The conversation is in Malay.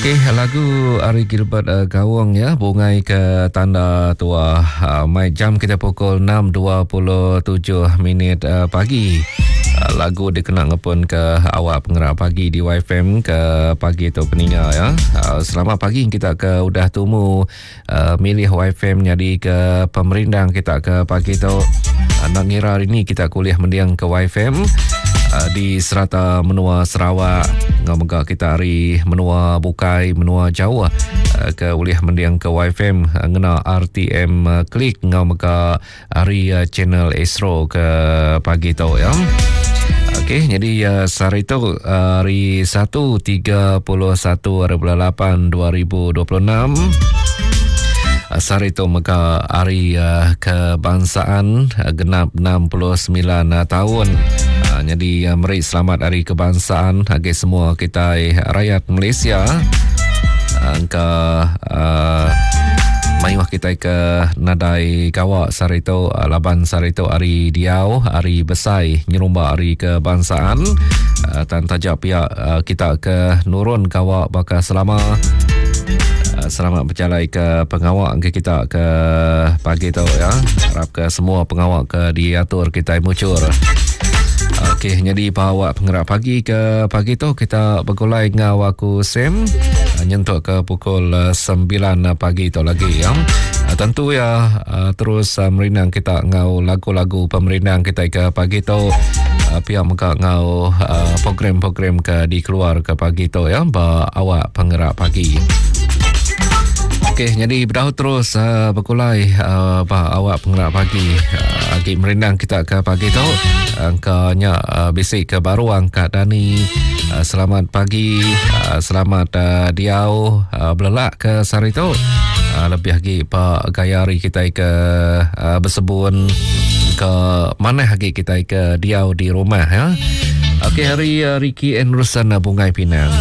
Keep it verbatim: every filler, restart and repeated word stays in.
Okey, lagu Ari Gilbert uh, Gawang ya, bungai ke tanda tua. Uh, mai jam kita pukul enam dua puluh tujuh minit uh, pagi. Uh, lagu dikenang pun ke awak penggerak pagi di Y F M ke pagi tu peninga ya. Uh, selamat pagi kita ke udah tumu uh, milih Y F M jadi ke pemerintah kita ke pagi tu. Uh, nak ngira hari ni kita kuliah mendiang ke Y F M. Uh, di Serata Menua Sarawak ngomong kita hari menua bukai menua Jawa uh, ke uliah mendiang ke Y F M uh, ngena R T M uh, klik ngomong hari uh, channel Astro ke pagi tu ya. Okey, jadi uh, sehari itu uh, hari satu tiga puluh satu bulan lapan dua ribu dua puluh enam. Sehari itu maka hari uh, kebangsaan uh, genap enam puluh sembilan uh, tahun. Uh, jadi uh, meri selamat hari kebangsaan bagi semua kita uh, rakyat Malaysia. Uh, ke uh, mayuh kita ke nadai kawak sehari itu uh, laban sehari itu hari diau, hari besai nyerumba hari kebangsaan. Uh, dan tajak pihak uh, kita ke nurun kawak bakal selama. Selamat berjalan ke pengawak ke kita ke pagi tu ya. Harap ke semua pengawak ke diatur kita mucur. Okey, jadi pengawak penggerak pagi ke pagi tu kita bergulai dengan waku Sam nyentuk ke pukul sembilan pagi tu lagi ya. Tentu ya terus merinang kita ngau lagu-lagu pemerintah kita ke pagi tu. Pihak muka ngau program-program ke dikeluar ke pagi tu ya. Ba awak penggerak pagi. Okey, jadi berdahulu terus uh, berkulai uh, bah, awak penggerak pagi uh, agak merindang kita ke pagi tu angkanya uh, bisik ke baru angkat Dani uh, selamat pagi uh, selamat uh, diau uh, belelak ke sehari tu uh, lebih lagi Pak Gayari kita ke uh, bersebun ke mana lagi kita ke diau di rumah ya. Okey, hari uh, Ricky and Rusan uh, Bungai Pinang.